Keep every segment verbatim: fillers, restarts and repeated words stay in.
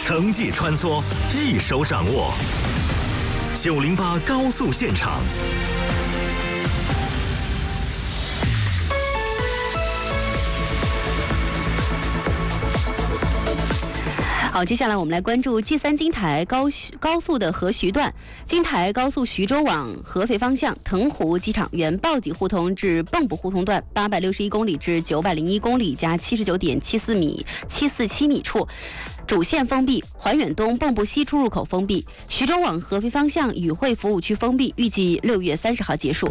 城际穿梭，一手掌握。九零八高速现场。 好，接下来我们来关注 G 三 京台高高速的合徐段，京台高速徐州往合肥方向，腾湖机场原报给互通至蚌埠互通段八百六十一公里至九百零一公里加七十九点七四米七四七米处。主线封闭，怀远东蚌埠西出入口封闭，徐州往合肥方向宇汇服务区封闭，预计六月三十号结束。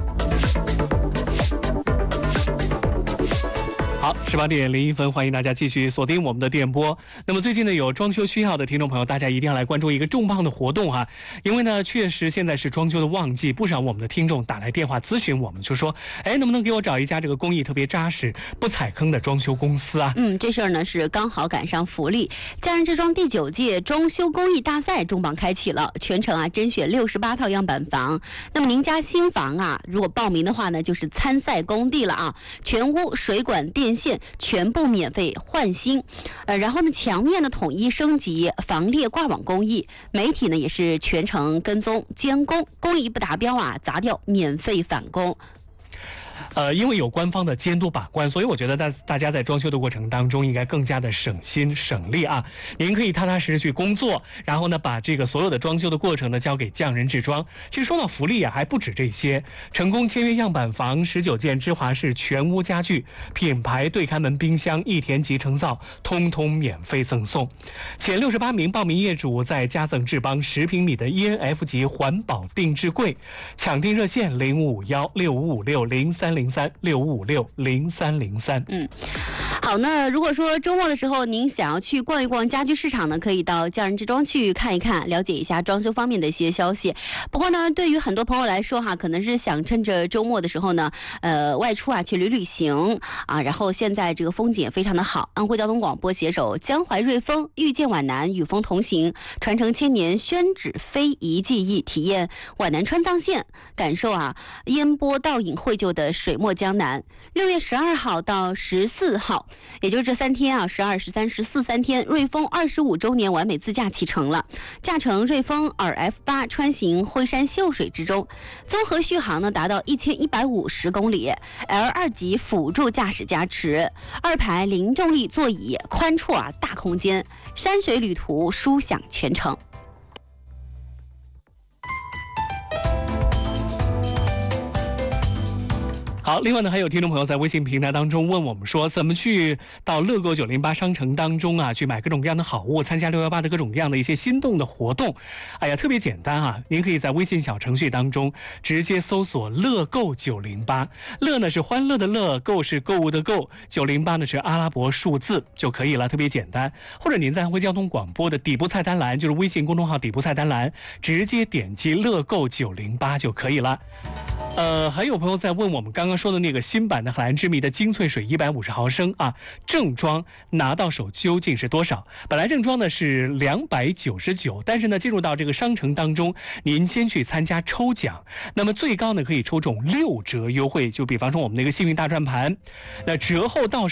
好，十八点零一分，欢迎大家继续锁定我们的电波。那么最近呢，有装修需要的听众朋友，大家一定要来关注一个重磅的活动哈，因为呢，确实现在是装修的旺季，不少我们的听众打来电话咨询我们，就说，哎，能不能给我找一家这个工艺特别扎实、不踩坑的装修公司啊？ 嗯，这事儿呢是刚好赶上福利，佳人之装第九届装修工艺大赛重磅开启了，全程啊甄选六十八套样板房。那么您家新房啊，如果报名的话呢，就是参赛工地了啊，全屋水管电线全部免费换新，呃，然后呢，墙面呢统一升级防裂挂网工艺，媒体呢也是全程跟踪监工，工艺不达标啊，砸掉免费返工。 呃，因为有官方的监督把关，所以我觉得大大家在装修的过程当中应该更加的省心省力啊。您可以踏踏实实去工作，然后呢，把这个所有的装修的过程呢交给匠人制装。其实说到福利啊，还不止这些，成功签约样板房十九件芝华士全屋家具、品牌对开门冰箱、益田集成灶，通通免费赠送。前六十八名报名业主再加赠智邦十平米的 E N F 级环保定制柜，抢订热线零五五幺六五五六零三零三六五五六零三零三。 嗯，好，那如果说周末的时候您想要去逛一逛家居市场呢，可以到匠人之装去看一看，了解一下装修方面的一些消息。不过呢，对于很多朋友来说哈，可能是想趁着周末的时候呢，呃，外出啊去旅旅行啊，然后现在这个风景也非常的好。安徽交通广播携手江淮瑞丰，遇见皖南，与风同行，传承千年宣纸非遗技艺，体验皖南川藏线，感受啊烟波倒影绘就的水墨江南。六月十二号到十四号，也就是这三天啊，十二、十三、十四三天，瑞丰二十五周年完美自驾启程了。驾乘瑞丰尔 F 八穿行徽山秀水之中，综合续航呢达到一千一百五十公里 ，L 二级辅助驾驶加持，二排零重力座椅，宽绰啊大空间，山水旅途舒享全程。 好，另外呢，还有听众朋友在微信平台当中问我们说，怎么去到乐购九零八商城当中啊，去买各种各样的好物，参加六一八的各种各样的一些心动的活动。哎呀，特别简单啊，您可以在微信小程序当中直接搜索乐购九零八，乐呢是欢乐的乐，购是购物的购，九零八呢是阿拉伯数字就可以了，特别简单。或者您在安徽交通广播的底部菜单栏，就是微信公众号底部菜单栏，直接点击乐购九零八就可以了。呃，还有朋友在问我们刚刚说的那个新版的海蓝之谜的精粹水一百五十毫升啊，正装拿到手究竟是多少？本来正装呢是两百九十九，但是呢进入到这个商城当中，您先去参加抽奖，那么最高呢可以抽中六折优惠，就比方说我们那个幸运大转盘，那折后到